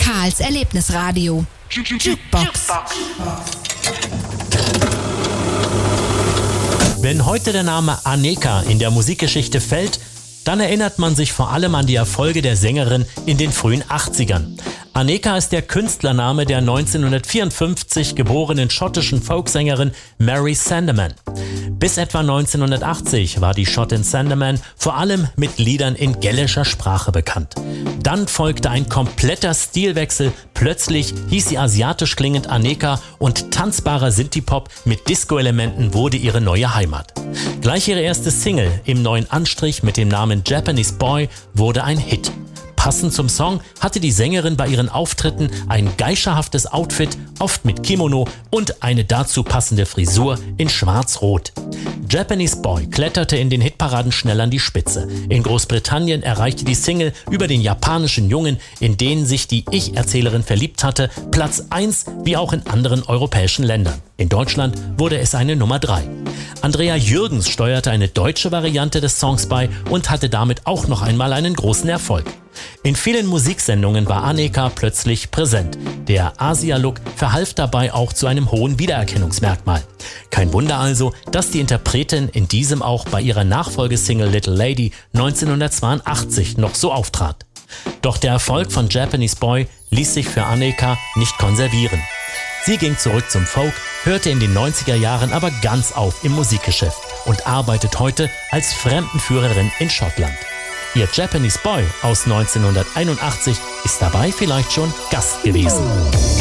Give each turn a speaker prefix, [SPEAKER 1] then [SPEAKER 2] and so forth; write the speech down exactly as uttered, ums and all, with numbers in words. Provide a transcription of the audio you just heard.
[SPEAKER 1] Karls Erlebnisradio. Jukebox.
[SPEAKER 2] Wenn heute der Name Aneka in der Musikgeschichte fällt, dann erinnert man sich vor allem an die Erfolge der Sängerin in den frühen achtzigern. Aneka ist der Künstlername der neunzehnhundertvierundfünfzig geborenen schottischen Folksängerin Mary Sandeman. Bis etwa neunzehnhundertachtzig war die Schottin Sandeman vor allem mit Liedern in gälischer Sprache bekannt. Dann folgte ein kompletter Stilwechsel. Plötzlich hieß sie asiatisch klingend Aneka und tanzbarer Synthie-Pop mit Disco-Elementen wurde ihre neue Heimat. Gleich ihre erste Single im neuen Anstrich mit dem Namen Japanese Boy wurde ein Hit. Passend zum Song hatte die Sängerin bei ihren Auftritten ein geischerhaftes Outfit, oft mit Kimono und eine dazu passende Frisur in schwarz-rot. Japanese Boy kletterte in den Hitparaden schnell an die Spitze. In Großbritannien erreichte die Single über den japanischen Jungen, in den sich die Ich-Erzählerin verliebt hatte, Platz eins, wie auch in anderen europäischen Ländern. In Deutschland wurde es eine Nummer drei. Andrea Jürgens steuerte eine deutsche Variante des Songs bei und hatte damit auch noch einmal einen großen Erfolg. In vielen Musiksendungen war Aneka plötzlich präsent. Der Asia-Look verhalf dabei auch zu einem hohen Wiedererkennungsmerkmal. Kein Wunder also, dass die Interpretin in diesem auch bei ihrer Nachfolgesingle Little Lady neunzehnhundertzweiundachtzig noch so auftrat. Doch der Erfolg von Japanese Boy ließ sich für Aneka nicht konservieren. Sie ging zurück zum Folk, hörte in den neunziger Jahren aber ganz auf im Musikgeschäft und arbeitet heute als Fremdenführerin in Schottland. Ihr Japanese Boy aus neunzehnhunderteinundachtzig ist dabei vielleicht schon Gast gewesen.